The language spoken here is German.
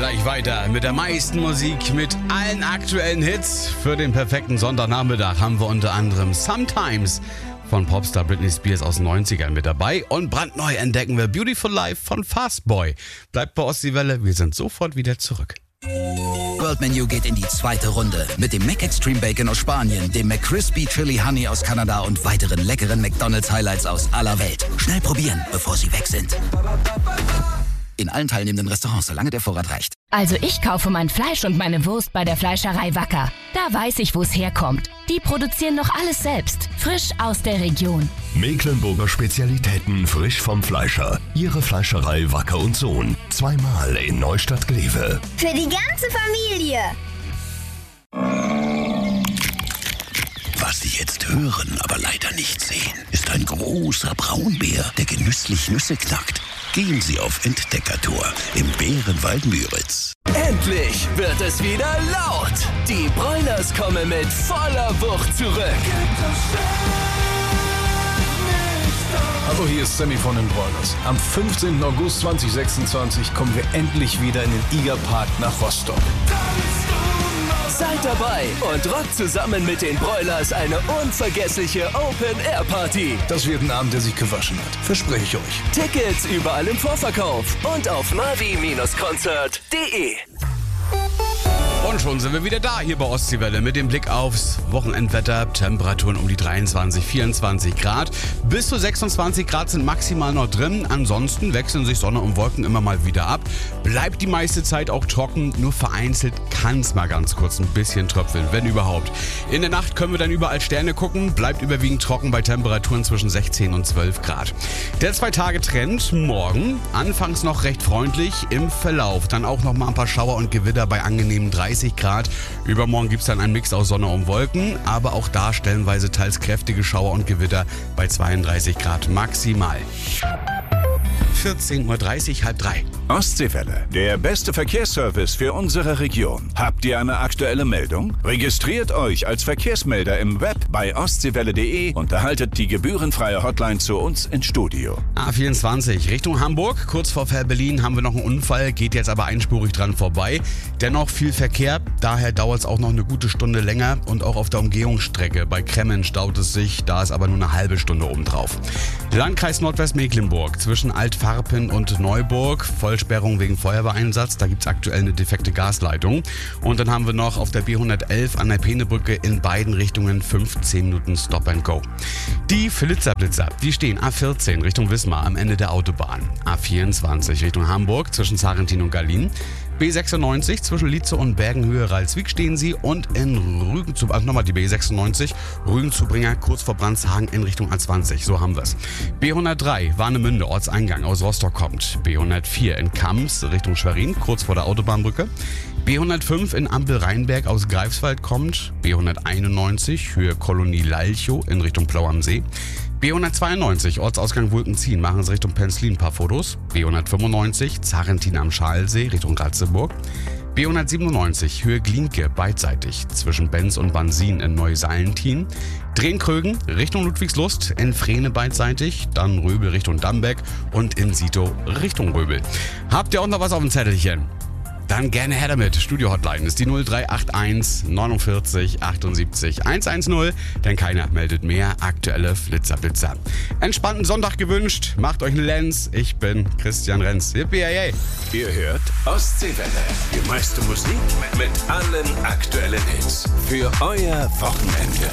gleich weiter mit der meisten Musik, mit allen aktuellen Hits. Für den perfekten Sonntagnachmittag haben wir unter anderem Sometimes von Popstar Britney Spears aus den 90ern mit dabei. Und brandneu entdecken wir Beautiful Life von Fastboy. Bleibt bei Ostseewelle, wir sind sofort wieder zurück. World Menu geht in die zweite Runde mit dem Mac Extreme Bacon aus Spanien, dem McCrispy Chili Honey aus Kanada und weiteren leckeren McDonald's Highlights aus aller Welt. Schnell probieren, bevor sie weg sind. In allen teilnehmenden Restaurants, solange der Vorrat reicht. Also ich kaufe mein Fleisch und meine Wurst bei der Fleischerei Wacker. Da weiß ich, wo es herkommt. Die produzieren noch alles selbst, frisch aus der Region. Mecklenburger Spezialitäten frisch vom Fleischer. Ihre Fleischerei Wacker und Sohn. Zweimal in Neustadt-Glewe. Für die ganze Familie. Was Sie jetzt hören, aber leider nicht sehen, ist ein großer Braunbär, der genüsslich Nüsse knackt. Gehen Sie auf Entdeckertour im Bärenwald Müritz. Endlich wird es wieder laut. Die Broilers kommen mit voller Wucht zurück. Hallo, hier ist Sammy von den Broilers. Am 15. August 2026 kommen wir endlich wieder in den Igerpark nach Rostock. Seid dabei und rockt zusammen mit den Broilers eine unvergessliche Open-Air-Party. Das wird ein Abend, der sich gewaschen hat. Verspreche ich euch. Tickets überall im Vorverkauf und auf mavi-konzert.de. Und schon sind wir wieder da hier bei Ostseewelle mit dem Blick aufs Wochenendwetter. Temperaturen um die 23, 24 Grad. Bis zu 26 Grad sind maximal noch drin. Ansonsten wechseln sich Sonne und Wolken immer mal wieder ab. Bleibt die meiste Zeit auch trocken. Nur vereinzelt kann es mal ganz kurz ein bisschen tröpfeln, wenn überhaupt. In der Nacht können wir dann überall Sterne gucken. Bleibt überwiegend trocken bei Temperaturen zwischen 16 und 12 Grad. Der 2-Tage-Trend morgen. Anfangs noch recht freundlich. Im Verlauf dann auch noch mal ein paar Schauer und Gewitter bei angenehmen 30 Grad. Übermorgen gibt es dann einen Mix aus Sonne und Wolken, aber auch da stellenweise teils kräftige Schauer und Gewitter bei 32 Grad maximal. 14.30 Uhr, halb drei. Ostseewelle, der beste Verkehrsservice für unsere Region. Habt ihr eine aktuelle Meldung? Registriert euch als Verkehrsmelder im Web bei ostseewelle.de und erhaltet die gebührenfreie Hotline zu uns ins Studio. A24 Richtung Hamburg, kurz vor Berlin haben wir noch einen Unfall, geht jetzt aber einspurig dran vorbei. Dennoch viel Verkehr, daher dauert es auch noch eine gute Stunde länger und auch auf der Umgehungsstrecke bei Kremmen staut es sich, da ist aber nur eine halbe Stunde obendrauf. Landkreis Nordwestmecklenburg zwischen Altfarpen und Neuburg, Vollsperrung wegen Feuerwehreinsatz, da gibt es aktuell eine defekte Gasleitung. Und dann haben wir noch auf der B111 an der Peenebrücke in beiden Richtungen 15 Minuten Stop and Go. Die Flitzer-Blitzer, die stehen A14 Richtung Wismar am Ende der Autobahn, A24 Richtung Hamburg zwischen Sarrentin und Gallien, B96 zwischen Lietze und Bergenhöhe-Ralswiek stehen sie und in nochmal die B96, Rügenzubringer kurz vor Brandshagen in Richtung A20, so haben wir es. B103 Warnemünde, Ortseingang aus Rostock kommt, B104 in Kams Richtung Schwerin, kurz vor der Autobahnbrücke, B105 in Ampel-Rheinberg aus Greifswald kommt, B191 Höhe Kolonie Lalchow in Richtung Plau am See, B192 Ortsausgang Wulkenziehen, machen Sie Richtung Penzlin ein paar Fotos. B195 Zarrentin am Schalsee Richtung Ratzeburg. B197 Höhe Glienke beidseitig zwischen Benz und Bansin in Neusallentin. Drehkrögen Richtung Ludwigslust, in Frehne beidseitig, dann Röbel Richtung Dambeck und in Sito Richtung Röbel. Habt ihr auch noch was auf dem Zettelchen? Dann gerne her damit. Studio-Hotline ist die 0381 49 78 110, denn keiner meldet mehr aktuelle Flitzer-Blitzer. Entspannten Sonntag gewünscht, macht euch einen Lenz. Ich bin Christian Renz. Yippie, hey. Ihr hört Ostseewelle, die meiste Musik mit allen aktuellen Hits für euer Wochenende.